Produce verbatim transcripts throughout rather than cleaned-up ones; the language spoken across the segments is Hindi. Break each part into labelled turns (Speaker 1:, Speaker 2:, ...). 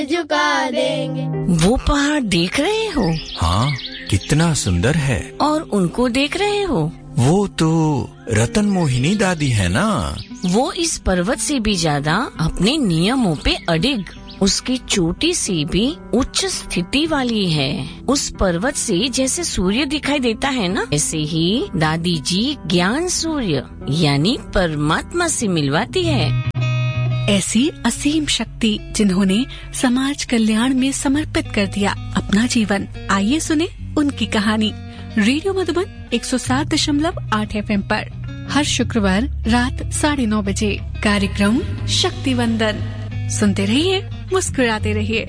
Speaker 1: झुका देंगे।
Speaker 2: वो पहाड़ देख रहे हो?
Speaker 3: हाँ, कितना सुंदर है।
Speaker 2: और उनको देख रहे हो?
Speaker 3: वो तो रतन मोहिनी दादी है ना।
Speaker 2: वो इस पर्वत से भी ज्यादा अपने नियमों पे अडिग, उसकी चोटी से भी उच्च स्थिति वाली है। उस पर्वत से जैसे सूर्य दिखाई देता है ना, ऐसे ही दादी जी ज्ञान सूर्य यानी परमात्मा से मिलवाती है।
Speaker 4: ऐसी असीम शक्ति जिन्होंने समाज कल्याण में समर्पित कर दिया अपना जीवन। आइए सुने उनकी कहानी रेडियो मधुबन एक सौ सात दशमलव आठ एफ एम पर हर शुक्रवार रात साढ़े नौ बजे कार्यक्रम शक्ति वंदन। सुनते रहिए, मुस्कुराते रहिए।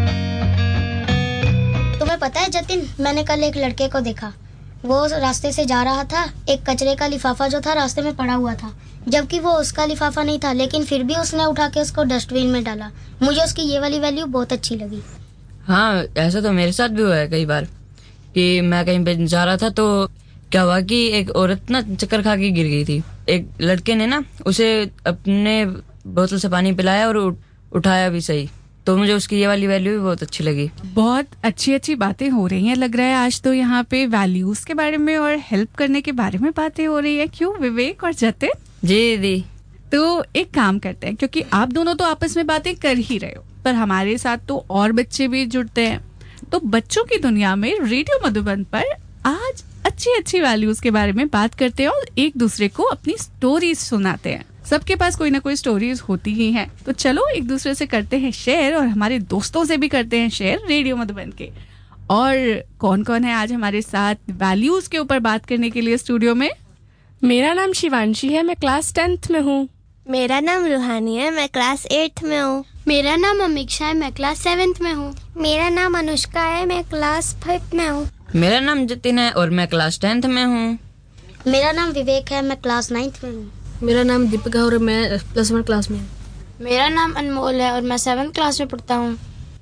Speaker 5: तुम्हें पता है जतिन, मैंने कल एक लड़के को देखा। वो रास्ते से जा रहा था, एक कचरे का लिफाफा जो था रास्ते में पड़ा हुआ था, जबकि वो उसका लिफाफा नहीं था, लेकिन फिर भी उसने उठा के उसको डस्टबिन में डाला। मुझे उसकी ये वाली वैल्यू बहुत अच्छी लगी।
Speaker 6: हाँ, ऐसा तो मेरे साथ भी हुआ है कई बार कि मैं कहीं पे जा रहा था तो क्या हुआ कि एक औरत ना चक्कर खा के गिर गई थी। एक लड़के ने ना उसे अपने बोतल से पानी पिलाया और उठाया भी सही, तो मुझे उसकी ये वाली वैल्यू भी बहुत अच्छी लगी।
Speaker 7: बहुत अच्छी अच्छी बातें हो रही हैं, लग रहा है आज तो यहाँ पे वैल्यूज के बारे में और हेल्प करने के बारे में बातें हो रही है। क्यों विवेक और जतिन?
Speaker 6: जी दी।
Speaker 7: तो एक काम करते हैं, क्योंकि आप दोनों तो आपस में बातें कर ही रहे हो, पर हमारे साथ तो और बच्चे भी जुड़ते हैं। तो बच्चों की दुनिया में रेडियो मधुबन पर आज अच्छी अच्छी वैल्यूज के बारे में बात करते हैं और एक दूसरे को अपनी स्टोरीज सुनाते हैं। सबके पास कोई ना कोई स्टोरीज होती ही हैं, तो चलो एक दूसरे से करते हैं शेयर और हमारे दोस्तों से भी करते हैं शेयर रेडियो मधुबन के। और कौन कौन है आज हमारे साथ वैल्यूज के ऊपर बात करने के लिए स्टूडियो में?
Speaker 1: मेरा नाम शिवांशी है, मैं क्लास टेंथ में हूँ।
Speaker 8: मेरा नाम रूहानी है, मैं क्लास एट्थ में हूँ।
Speaker 9: मेरा नाम अमीक्षा है, मैं क्लास सेवेंथ में हूँ।
Speaker 10: मेरा नाम अनुष्का है, मैं क्लास फाइव में हूँ।
Speaker 6: मेरा नाम जतिन है और मैं क्लास टेंथ में हूँ।
Speaker 5: मेरा नाम विवेक है, मैं क्लास नाइन्थ में हूँ।
Speaker 11: मेरा नाम दीपिका है और मैं प्लस वन क्लास में हूँ।
Speaker 9: मेरा नाम अनमोल है और मैं सेवेंथ क्लास में पढ़ता हूँ।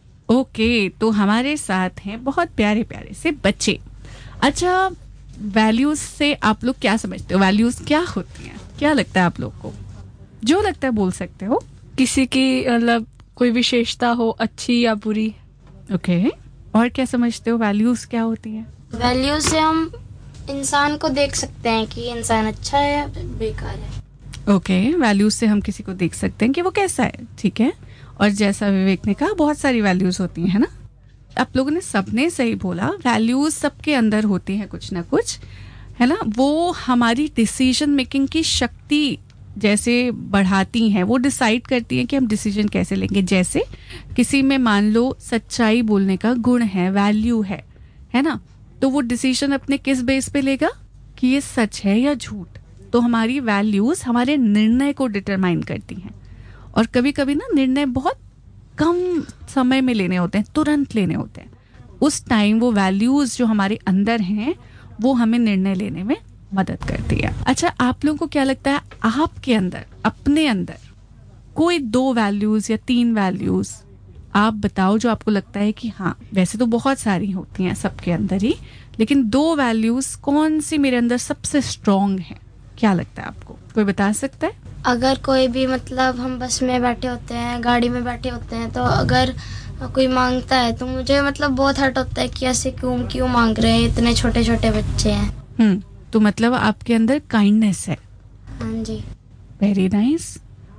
Speaker 7: ओके, तो हमारे साथ हैं बहुत प्यारे प्यारे से बच्चे। अच्छा, वैल्यूज से आप लोग क्या समझते हो? वैल्यूज क्या होती हैं? क्या लगता है आप लोग को? जो लगता है बोल सकते हो।
Speaker 1: किसी की मतलब कोई विशेषता हो, अच्छी या बुरी।
Speaker 7: ओके, और क्या समझते हो वैल्यूज क्या होती हैं?
Speaker 9: वैल्यूज से हम इंसान को देख सकते हैं कि इंसान अच्छा है या बेकार है।
Speaker 7: ओके, वैल्यूज से हम किसी को देख सकते हैं कि वो कैसा है। ठीक है, और जैसा विवेक ने कहा बहुत सारी वैल्यूज होती हैं, है ना? आप लोगों ने सबने सही बोला, वैल्यूज सबके अंदर होती हैं कुछ ना कुछ, है ना? वो हमारी डिसीजन मेकिंग की शक्ति जैसे बढ़ाती हैं, वो डिसाइड करती हैं कि हम डिसीजन कैसे लेंगे। जैसे किसी में मान लो सच्चाई बोलने का गुण है, वैल्यू है, है ना? तो वो डिसीजन अपने किस बेस पे लेगा कि ये सच है या झूठ। तो हमारी वैल्यूज हमारे निर्णय को डिटरमाइन करती हैं। और कभी कभी ना निर्णय बहुत कम समय में लेने होते हैं, तुरंत लेने होते हैं। उस टाइम वो वैल्यूज जो हमारे अंदर हैं वो हमें निर्णय लेने में मदद करती है। अच्छा, आप लोगों को क्या लगता है आपके अंदर, अपने अंदर कोई दो वैल्यूज या तीन वैल्यूज आप बताओ जो आपको लगता है कि हाँ, वैसे तो बहुत सारी होती हैं सबके अंदर ही, लेकिन दो वैल्यूज कौन सी मेरे अंदर सबसे स्ट्रॉन्ग है? क्या लगता है आपको? कोई बता सकता है?
Speaker 9: अगर कोई भी मतलब हम बस में बैठे होते हैं, गाड़ी में बैठे होते हैं, तो अगर कोई मांगता है तो मुझे मतलब बहुत हर्ट होता है कि ऐसे क्यों क्यों मांग रहे हैं, इतने छोटे छोटे बच्चे हैं।
Speaker 7: हम्म तो मतलब आपके अंदर काइंडनेस है।
Speaker 9: हाँ जी।
Speaker 7: Very nice.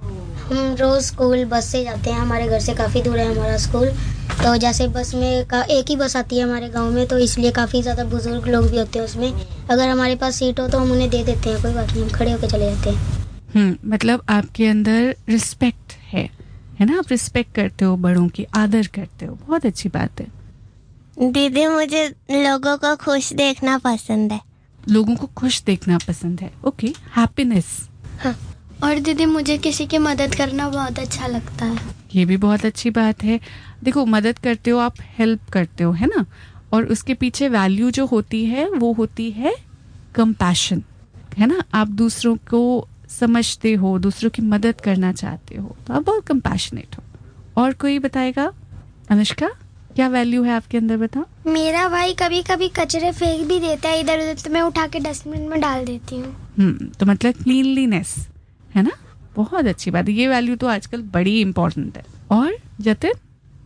Speaker 5: हम रोज स्कूल बस से जाते हैं, हमारे घर से काफ़ी दूर है हमारा स्कूल। तो जैसे बस में का एक ही बस आती है हमारे गांव में, तो इसलिए काफ़ी ज़्यादा बुजुर्ग लोग भी होते हैं उसमें। अगर हमारे पास सीट हो तो हम उन्हें दे देते हैं, कोई बात नहीं, हम खड़े होकर चले जाते हैं।
Speaker 7: हम्म मतलब आपके अंदर रिस्पेक्ट है, है ना? आप रिस्पेक्ट करते हो, बड़ों की आदर करते हो, बहुत अच्छी बात है।
Speaker 8: दीदी, मुझे लोगों को खुश देखना पसंद है।
Speaker 7: लोगों को खुश देखना पसंद है। Okay, happiness.
Speaker 9: हाँ। और दीदी, मुझे किसी की मदद करना बहुत अच्छा लगता है।
Speaker 7: ये भी बहुत अच्छी बात है। देखो, मदद करते हो आप, हेल्प करते हो, है ना? और उसके पीछे वैल्यू जो होती है वो होती है कंपैशन, है ना? आप दूसरों को समझते हो, दूसरों की मदद करना चाहते हो, तो आप बहुत कंपैशनेट हो। और कोई बताएगा? अनुष्का, क्या वैल्यू है आपके अंदर, बताओ।
Speaker 10: मेरा भाई कभी कभी कचरे फेंक भी देता है इधर उधर, तो मैं उठा के डस्टबिन में डाल देती हूँ।
Speaker 7: हम्म तो मतलब क्लीनलीनेस, है ना? बहुत अच्छी बात है। ये वैल्यू तो आजकल बड़ी इम्पोर्टेंट है। और जतिन?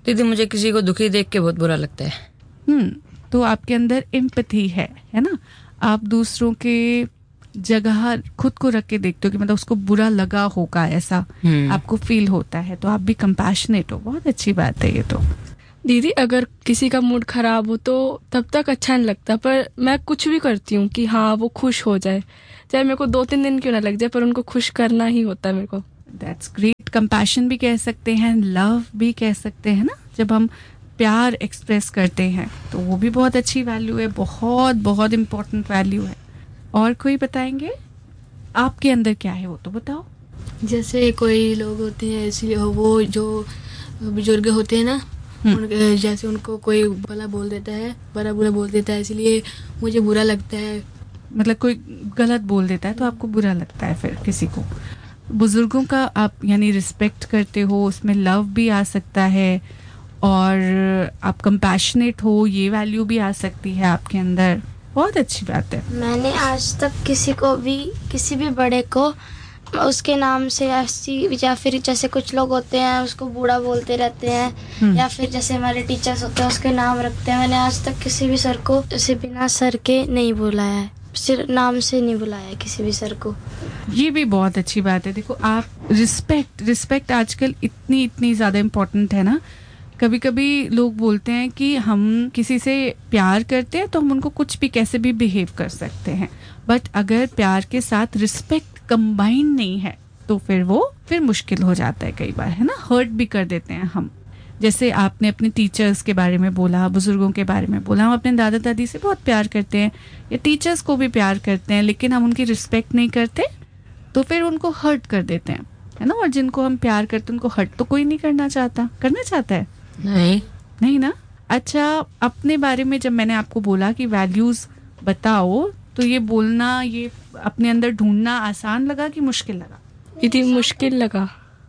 Speaker 6: दीदी मुझे किसी को दुखी देख के बहुत बुरा लगता है।
Speaker 7: हम्म तो आपके अंदर एम्पैथी है है ना, आप दूसरों के जगह खुद को रख के देखते हो कि मतलब उसको बुरा लगा होगा, ऐसा आपको फील होता है, तो आप भी कंपैशनेट हो। बहुत अच्छी बात है ये तो।
Speaker 1: दीदी अगर किसी का मूड खराब हो तो तब तक अच्छा नहीं लगता, पर मैं कुछ भी करती हूँ कि हाँ वो खुश हो जाए, चाहे मेरे को दो तीन दिन क्यों ना लग जाए, पर उनको खुश करना ही होता है मेरे को।
Speaker 7: That's great. कंपैशन भी कह सकते हैं, लव भी कह सकते हैं ना, जब हम प्यार एक्सप्रेस करते हैं तो वो भी बहुत अच्छी वैल्यू है, बहुत बहुत इम्पोर्टेंट वैल्यू है। और कोई बताएंगे आपके अंदर क्या है वो तो बताओ।
Speaker 11: जैसे कोई लोग होते हैं इसलिए वो जो बुजुर्ग होते हैं ना, उनके जैसे उनको कोई भला बोल देता है, बड़ा बुरा बोल देता है, इसलिए मुझे बुरा लगता है।
Speaker 7: मतलब कोई गलत बोल देता है तो आपको बुरा लगता है फिर किसी को। बुजुर्गों का आप यानी रिस्पेक्ट करते हो, उसमें लव भी आ सकता है और आप कंपैशनेट हो, ये वैल्यू भी आ सकती है आपके अंदर। बहुत अच्छी बात है।
Speaker 9: मैंने आज तक किसी को भी, किसी भी बड़े को उसके नाम से ऐसी, या फिर जैसे कुछ लोग होते हैं उसको बूढ़ा बोलते रहते हैं, या फिर जैसे हमारे टीचर्स होते हैं उसके नाम रखते हैं, मैंने आज तक किसी भी सर को उसे बिना सर के नहीं बुलाया है, सिर्फ नाम से नहीं बुलाया है किसी भी सर को।
Speaker 7: ये भी बहुत अच्छी बात है। देखो आप रिस्पेक्ट रिस्पेक्ट आजकल इतनी इतनी ज़्यादा इम्पोर्टेंट है ना। कभी कभी लोग बोलते हैं कि हम किसी से प्यार करते हैं तो हम उनको कुछ भी कैसे भी बिहेव कर सकते हैं, बट अगर प्यार के साथ रिस्पेक्ट कंबाइन नहीं है तो फिर वो फिर मुश्किल हो जाता है कई बार, है ना, हर्ट भी कर देते हैं हम। जैसे आपने अपने टीचर्स के बारे में बोला, बुजुर्गों के बारे में बोला, हम अपने दादा दादी से बहुत प्यार करते हैं या टीचर्स को भी प्यार करते हैं, लेकिन हम उनकी रिस्पेक्ट नहीं करते तो फिर उनको हर्ट कर देते हैं, है ना। और जिनको हम प्यार करते हैं उनको हर्ट तो कोई नहीं करना चाहता, करना चाहता है?
Speaker 6: नहीं
Speaker 7: नहीं ना। अच्छा, अपने बारे में जब मैंने आपको बोला कि वैल्यूज बताओ, तो ये बोलना, ये अपने अंदर ढूंढना आसान लगा कि मुश्किल लगा?
Speaker 1: इतनी मुश्किल लगा।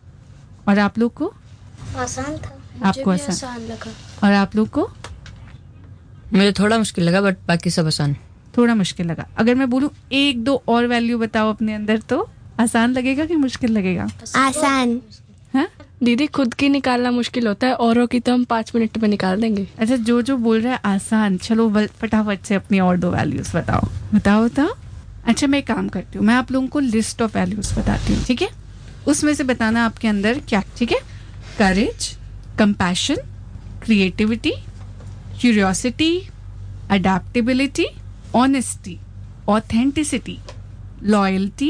Speaker 7: और आप लोग को?
Speaker 5: आसान था।
Speaker 7: आपको आसान,
Speaker 9: आसान लगा।
Speaker 7: और आप लोग को?
Speaker 6: मुझे थोड़ा मुश्किल लगा, बट बाकी सब आसान।
Speaker 7: थोड़ा मुश्किल लगा। अगर मैं बोलूं एक दो और वैल्यू बताओ अपने अंदर, तो आसान लगेगा कि मुश्किल लगेगा?
Speaker 8: आसान।
Speaker 7: हाँ
Speaker 1: दीदी खुद की निकालना मुश्किल होता है, औरों की तो हम पाँच मिनट में निकाल देंगे।
Speaker 7: अच्छा, जो जो बोल रहा है आसान, चलो फटाफट से अपनी और दो वैल्यूज बताओ बताओ बताओ। अच्छा, मैं एक काम करती हूँ, मैं आप लोगों को लिस्ट ऑफ वैल्यूज बताती हूँ, ठीक है? उसमें से बताना आपके अंदर क्या, ठीक है? करेज, compassion, creativity, curiosity, adaptability, honesty, authenticity, loyalty,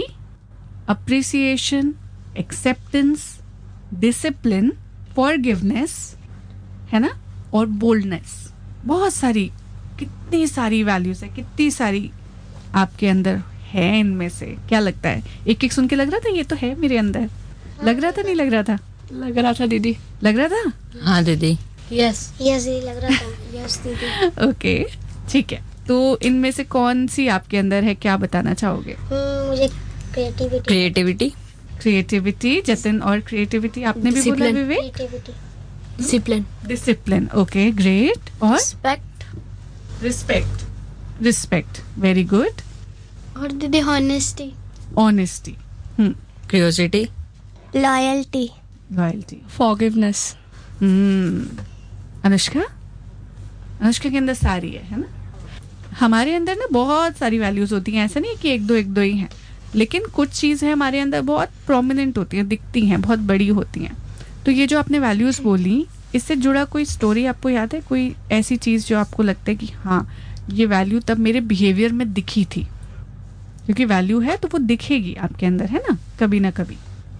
Speaker 7: appreciation, acceptance, discipline, forgiveness, है ना, और बोल्डनेस। बहुत सारी, कितनी सारी वैल्यूज है, कितनी सारी आपके अंदर है। इनमें से क्या लगता है? एक एक सुन के लग रहा था ये तो है मेरे अंदर, लग रहा था नहीं लग रहा था?
Speaker 1: लग रहा था दीदी।
Speaker 7: लग रहा था?
Speaker 6: हाँ दीदी।
Speaker 9: यस
Speaker 5: यस लग रहा था।
Speaker 9: यस दीदी।
Speaker 7: ओके ठीक है, तो इनमें से कौन सी आपके अंदर है, क्या बताना चाहोगे?
Speaker 5: मुझे क्रिएटिविटी।
Speaker 6: Creativity
Speaker 7: creativity, Jatin. और क्रिएटिविटी आपने भी बोला विवेक?
Speaker 5: Creativity.
Speaker 11: Discipline.
Speaker 7: Discipline, okay great. और
Speaker 9: respect.
Speaker 7: Respect, respect, very good.
Speaker 9: और दीदी ऑनेस्टी।
Speaker 7: ऑनेस्टी, हम्म,
Speaker 6: क्यूरियोसिटी,
Speaker 8: लॉयल्टी,
Speaker 7: लॉयल्टी,
Speaker 1: फॉरगिवनेस।
Speaker 7: हम्म। अनुष्का? अनुष्का के अंदर सारी है, है ना? हमारे अंदर ना बहुत सारी वैल्यूज होती हैं, ऐसा नहीं है कि एक दो एक दो ही हैं, लेकिन कुछ चीज़ें हमारे अंदर बहुत प्रोमिनेंट होती हैं, दिखती हैं, बहुत बड़ी होती हैं। तो ये जो आपने वैल्यूज बोली, इससे जुड़ा कोई स्टोरी आपको याद है? कोई ऐसी चीज़ जो आपको लगता है कि हाँ ये वैल्यू तब मेरे बिहेवियर में दिखी थी? क्योंकि वैल्यू है तो वो दिखेगी आपके अंदर, है ना, कभी ना कभी।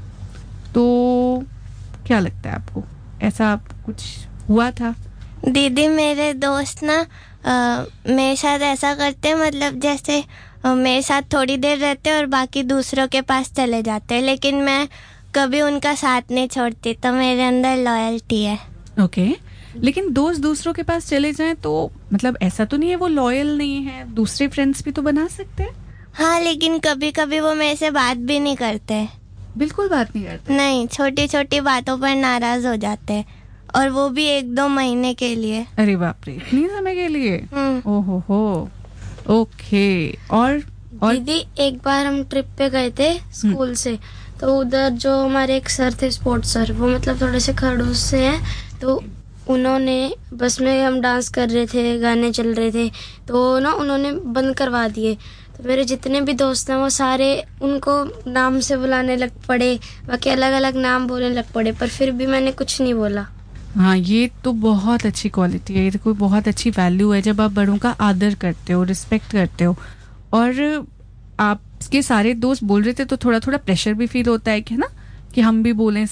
Speaker 7: तो क्या लगता है आपको, ऐसा कुछ हुआ था?
Speaker 8: दीदी मेरे दोस्त ना आ, मेरे साथ ऐसा करते हैं, मतलब जैसे आ, मेरे साथ थोड़ी देर रहते हैं और बाकी दूसरों के पास चले जाते हैं, लेकिन मैं कभी उनका साथ नहीं छोड़ती, तो मेरे अंदर लॉयल्टी है।
Speaker 7: Okay okay. लेकिन दोस्त दूसरों के पास चले जाएं तो मतलब ऐसा तो नहीं है वो लॉयल नहीं है, दूसरे फ्रेंड्स भी तो बना सकते हैं।
Speaker 8: हाँ, लेकिन कभी कभी वो मेरे से बात भी नहीं करते।
Speaker 7: बिल्कुल बात नहीं करते? नहीं,
Speaker 8: छोटी छोटी बातों पर नाराज हो जाते हैं, और वो भी एक दो महीने के लिए।
Speaker 7: अरे बाप रे, इतनी समय के लिए? ओहो हो, ओके। और और
Speaker 9: दीदी एक बार हम ट्रिप पे गए थे स्कूल से, तो उधर जो हमारे एक सर थे, स्पोर्ट्स सर, वो मतलब थोड़े से खड़ूस से हैं, तो उन्होंने बस में हम डांस कर रहे थे, गाने चल रहे थे, तो ना उन्होंने बंद करवा दिए। तो मेरे जितने भी दोस्त हैं वो सारे उनको नाम से बुलाने लग पड़े, बाकी अलग अलग नाम बोलने लग पड़े, पर फिर भी मैंने कुछ नहीं बोला।
Speaker 7: हाँ, ये तो बहुत अच्छी क्वालिटी है, ये तो कोई बहुत अच्छी वैल्यू है जब आप बड़ों का आदर करते हो, रिस्पेक्ट करते हो। और आपके सारे दोस्त बोल रहे थे तो थोड़ा थोड़ा प्रेशर भी फील होता है कि ना, कि हम भी बोलें